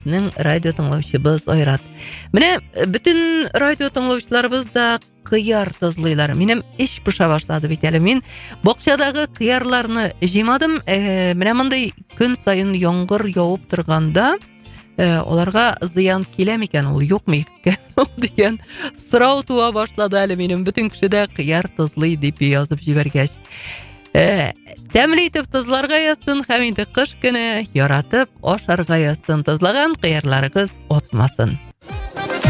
Синең радио тыңлаучыбыз Айрат. Менә бүтән радио тыңлаучыларыбыз да кыяр тозлыйлар. Минем иш пыша башлады бит әле. Мин бакчадагы кыярларны җыймадым. Менә мондай көн сайын яңгыр явып торганда, оларга зыян килә микән, ул юкмы икән дигән сорау туа башлады әле минем. Бүтән кеше дә кыяр тозлый дип язып җибәргәч. Тәмле итеп тозларга язсын, һәм инде кыш көне яратып ашарга язсын. Тозлаган кыярларыгыз отмасын.